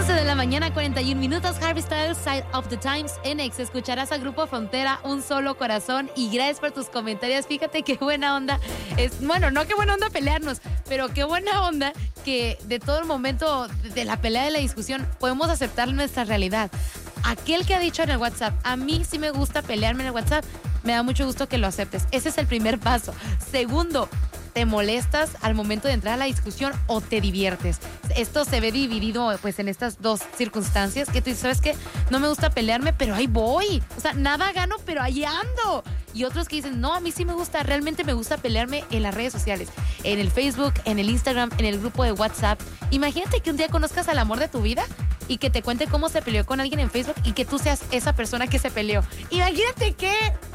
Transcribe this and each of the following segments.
11 de la mañana, 41 minutos. Harry Styles, Side of the Times. En X escucharás al Grupo Frontera, Un Solo Corazón. Y gracias por tus comentarios. Fíjate qué buena onda es. Bueno, no qué buena onda pelearnos, pero qué buena onda que de todo el momento de la pelea, de la discusión, podemos aceptar nuestra realidad. Aquel que ha dicho en el WhatsApp, a mí sí me gusta pelearme en el WhatsApp, me da mucho gusto que lo aceptes. Ese es el primer paso. Segundo, ¿te molestas al momento de entrar a la discusión o te diviertes? Esto se ve dividido pues en estas dos circunstancias, que tú dices, ¿sabes qué? No me gusta pelearme, pero ahí voy. O sea, nada gano, pero ahí ando. Y otros que dicen, no, a mí sí me gusta, realmente me gusta pelearme en las redes sociales, en el Facebook, en el Instagram, en el grupo de WhatsApp. Imagínate que un día conozcas al amor de tu vida y que te cuente cómo se peleó con alguien en Facebook y que tú seas esa persona que se peleó. Imagínate que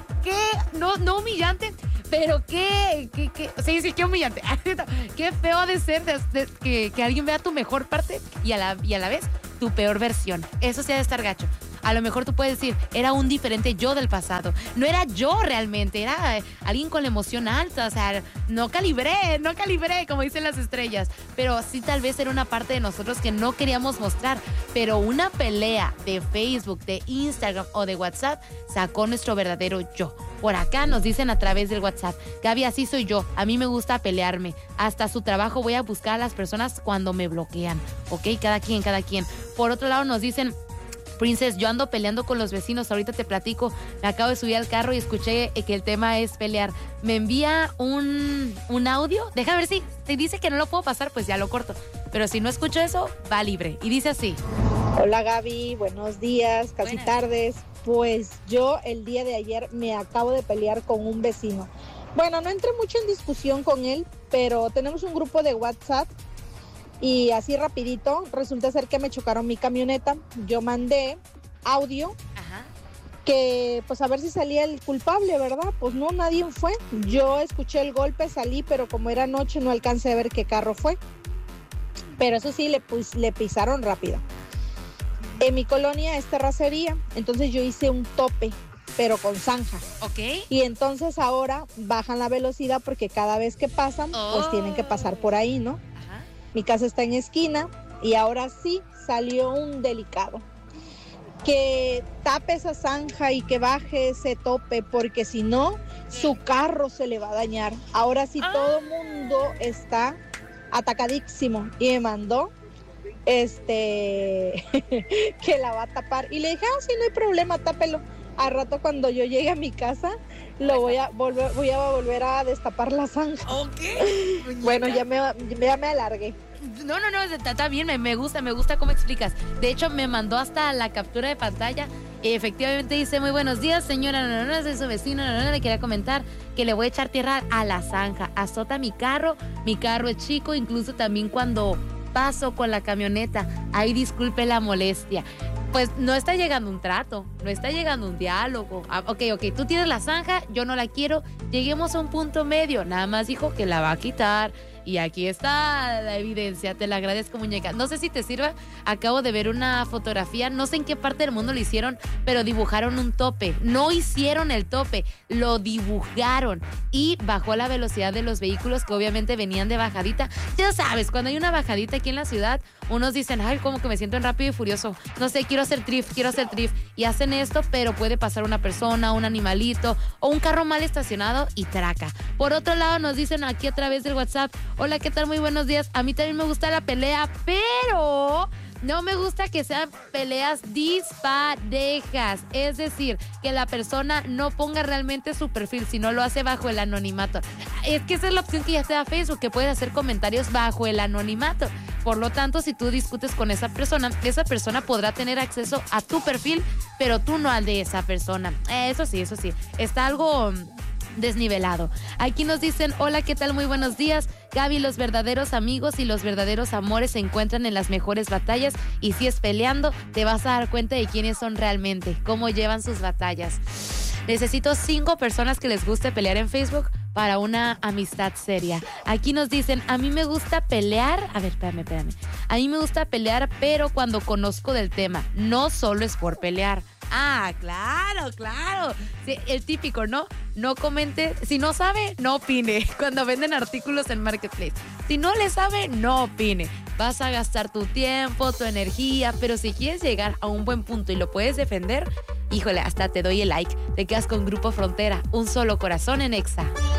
no humillante, pero qué humillante. Qué feo ha de ser que alguien vea tu mejor parte y a la vez tu peor versión. Eso sí ha de estar gacho. A lo mejor tú puedes decir, era un diferente yo del pasado. No era yo realmente, era alguien con la emoción alta. O sea, no calibré, como dicen las estrellas. Pero sí tal vez era una parte de nosotros que no queríamos mostrar. Pero una pelea de Facebook, de Instagram o de WhatsApp sacó nuestro verdadero yo. Por acá nos dicen a través del WhatsApp, Gaby, así soy yo, a mí me gusta pelearme. Hasta su trabajo voy a buscar a las personas cuando me bloquean. Ok, cada quien. Por otro lado nos dicen, Princess, yo ando peleando con los vecinos, ahorita te platico, me acabo de subir al carro y escuché que el tema es pelear. Me envía un audio, déjame ver si te dice que no lo puedo pasar, pues ya lo corto. Pero si no escucho eso, va libre. Y dice así. Hola Gaby, buenos días, casi Buenas. tardes. Pues yo el día de ayer me acabo de pelear con un vecino. Bueno, no entré mucho en discusión con él, pero tenemos un grupo de WhatsApp. Y así rapidito, resulta ser que me chocaron mi camioneta. Yo mandé audio, que pues a ver si salía el culpable, ¿verdad? Pues no, nadie fue. Yo escuché el golpe, salí, pero como era noche no alcancé a ver qué carro fue. Pero eso sí, le pisaron rápido. En mi colonia es terracería, entonces yo hice un tope, pero con zanja. Ok. Y entonces ahora bajan la velocidad porque cada vez que pasan, pues tienen que pasar por ahí, ¿no? Mi casa está en esquina y ahora sí salió un delicado. Que tape esa zanja y que baje ese tope, porque si no, su carro se le va a dañar. Ahora sí todo el mundo está atacadísimo y me mandó que la va a tapar. Y le dije, sí, no hay problema, tápelo. Al rato cuando yo llegue a mi casa, voy a volver a destapar la zanja. Ok. Bueno, ya me alargué. No, está bien, me gusta cómo explicas. De hecho, me mandó hasta la captura de pantalla. Efectivamente dice, muy buenos días, señora, no, soy su vecino, le quería comentar que le voy a echar tierra a la zanja. Azota mi carro es chico, incluso también cuando paso con la camioneta. Ahí disculpe la molestia. Pues no está llegando un trato, no está llegando un diálogo. Ok, tú tienes la zanja, yo no la quiero, lleguemos a un punto medio. Nada más dijo que la va a quitar. Y aquí está la evidencia, te la agradezco, muñeca. No sé si te sirva, acabo de ver una fotografía, no sé en qué parte del mundo lo hicieron, pero dibujaron un tope. No hicieron el tope, lo dibujaron y bajó la velocidad de los vehículos que obviamente venían de bajadita. Ya sabes, cuando hay una bajadita aquí en la ciudad, unos dicen, ay, como que me siento en Rápido y Furioso. No sé, quiero hacer drift. Y hacen esto, pero puede pasar una persona, un animalito o un carro mal estacionado y traca. Por otro lado, nos dicen aquí a través del WhatsApp, hola, ¿qué tal? Muy buenos días. A mí también me gusta la pelea, pero no me gusta que sean peleas disparejas. Es decir, que la persona no ponga realmente su perfil, sino lo hace bajo el anonimato. Es que esa es la opción que ya te da Facebook, que puedes hacer comentarios bajo el anonimato. Por lo tanto, si tú discutes con esa persona podrá tener acceso a tu perfil, pero tú no al de esa persona. Eso sí. Está algo desnivelado. Aquí nos dicen, hola, ¿qué tal? Muy buenos días. Gaby, los verdaderos amigos y los verdaderos amores se encuentran en las mejores batallas, y si es peleando, te vas a dar cuenta de quiénes son realmente, cómo llevan sus batallas. Necesito 5 personas que les guste pelear en Facebook para una amistad seria. Aquí nos dicen, a mí me gusta pelear. A ver, espérame. A mí me gusta pelear, pero cuando conozco del tema. No solo es por pelear. Ah, claro. Sí, el típico, ¿no? No comente. Si no sabe, no opine. Cuando venden artículos en Marketplace. Si no le sabe, no opine. Vas a gastar tu tiempo, tu energía, pero si quieres llegar a un buen punto y lo puedes defender, híjole, hasta te doy el like. Te quedas con Grupo Frontera, un solo corazón en Exa.